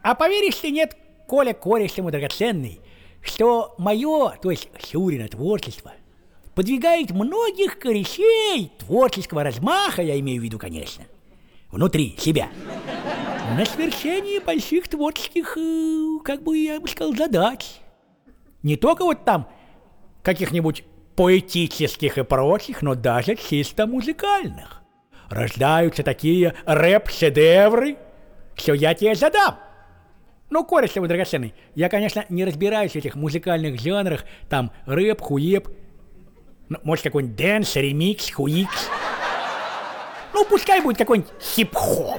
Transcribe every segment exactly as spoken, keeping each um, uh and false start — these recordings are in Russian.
А поверишь ли, нет, Коля, кореш ему драгоценный, что мое, то есть Шурина творчество, подвигает многих корешей творческого размаха, я имею в виду, конечно, внутри себя, на свершение больших творческих, как бы я бы сказал, задач. Не только вот там каких-нибудь поэтических и прочих, но даже чисто музыкальных. Рождаются такие рэп-шедевры, что я тебе задам. Ну, кореш твой драгоценный, я, конечно, не разбираюсь в этих музыкальных жанрах, там рэп, хуеп, ну, может, какой-нибудь дэнс, ремикс, хуикс. Ну, пускай будет какой-нибудь хип-хоп.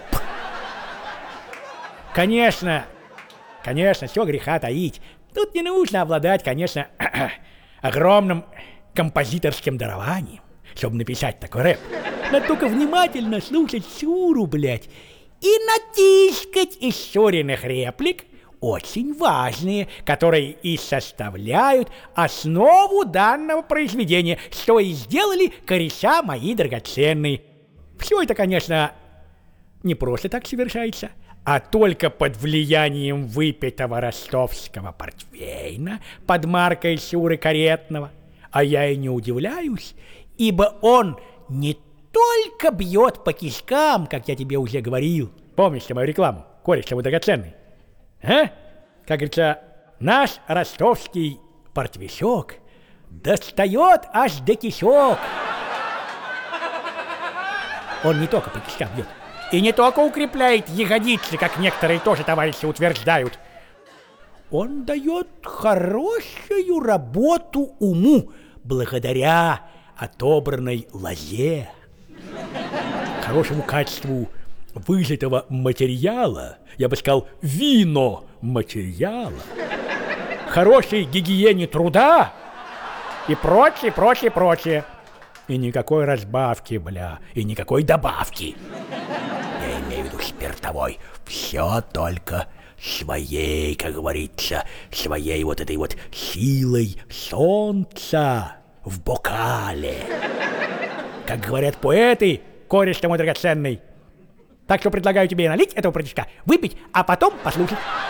Конечно, конечно, все греха таить. Тут не нужно обладать, конечно, огромным композиторским дарованием, чтобы написать такой рэп. Надо только внимательно слушать Шуру, блядь, и натискать из Шуриных реплик очень важные, которые и составляют основу данного произведения, что и сделали кореша мои драгоценные. Все это, конечно, не просто так совершается, а только под влиянием выпитого ростовского портвейна под маркой Шуры Каретного. А я и не удивляюсь, ибо он не только бьет по кишкам, как я тебе уже говорил. Помнишь ты мою рекламу, кореш твой драгоценный? А? Как говорится, наш ростовский портвейшок достает аж до кишок. Он не только по кишкам бьет, и не только укрепляет ягодицы, как некоторые тоже товарищи утверждают. Он дает хорошую работу уму благодаря отобранной лозе, хорошему качеству выжатого материала, я бы сказал, вино материала, хорошей гигиене труда и прочее, прочее, прочее. И никакой разбавки, бля, и никакой добавки. Я имею в виду спиртовой. Все только своей, как говорится, своей вот этой вот силой солнца в бокале. Как говорят поэты, кореш ты мой драгоценный. Так что предлагаю тебе налить этого протишка, выпить, а потом послушать.